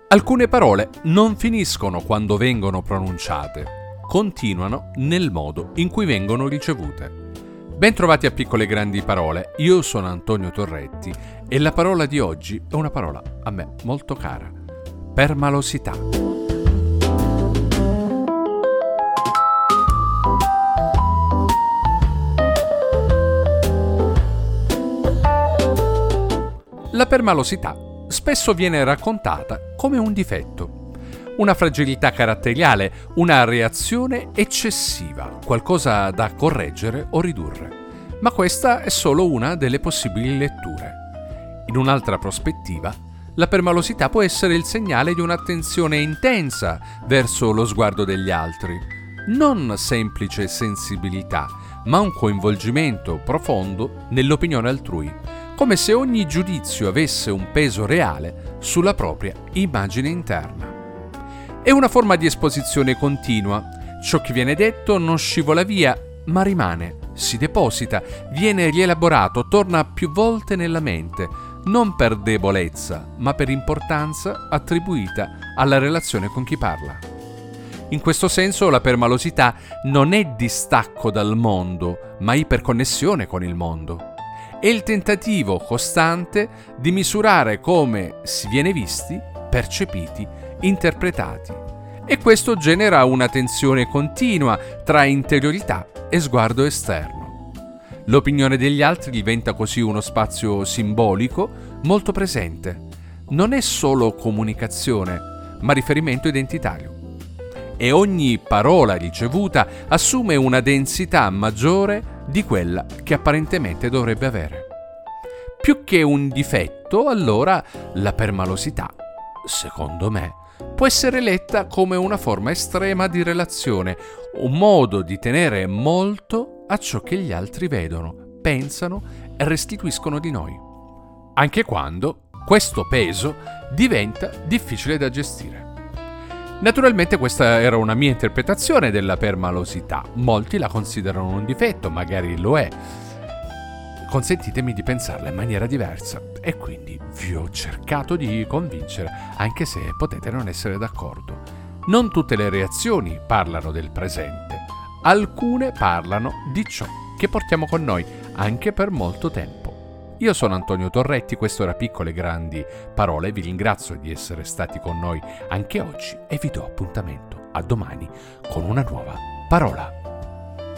Alcune parole non finiscono quando vengono pronunciate, continuano nel modo in cui vengono ricevute. Bentrovati a Piccole e Grandi Parole, io sono Antonio Torretti e la parola di oggi è una parola a me molto cara: permalosità. La permalosità spesso viene raccontata come un difetto, una fragilità caratteriale, una reazione eccessiva, qualcosa da correggere o ridurre. Ma questa è solo una delle possibili letture. In un'altra prospettiva, la permalosità può essere il segnale di un'attenzione intensa verso lo sguardo degli altri, non semplice sensibilità, ma un coinvolgimento profondo nell'opinione altrui, come se ogni giudizio avesse un peso reale sulla propria immagine interna. È una forma di esposizione continua. Ciò che viene detto non scivola via, ma rimane, si deposita, viene rielaborato, torna più volte nella mente, non per debolezza, ma per importanza attribuita alla relazione con chi parla. In questo senso la permalosità non è distacco dal mondo, ma iperconnessione con il mondo. È il tentativo costante di misurare come si viene visti, percepiti, interpretati. E questo genera una tensione continua tra interiorità e sguardo esterno. L'opinione degli altri diventa così uno spazio simbolico molto presente. Non è solo comunicazione, ma riferimento identitario. E ogni parola ricevuta assume una densità maggiore di quella che apparentemente dovrebbe avere. Più che un difetto, allora, la permalosità, secondo me, può essere letta come una forma estrema di relazione, un modo di tenere molto a ciò che gli altri vedono, pensano e restituiscono di noi, anche quando questo peso diventa difficile da gestire. Naturalmente questa era una mia interpretazione della permalosità. Molti la considerano un difetto, magari lo è. Consentitemi di pensarla in maniera diversa e quindi vi ho cercato di convincere, anche se potete non essere d'accordo. Non tutte le reazioni parlano del presente, alcune parlano di ciò che portiamo con noi anche per molto tempo. Io sono Antonio Torretti, questo era Piccole e Grandi Parole, vi ringrazio di essere stati con noi anche oggi e vi do appuntamento a domani con una nuova parola.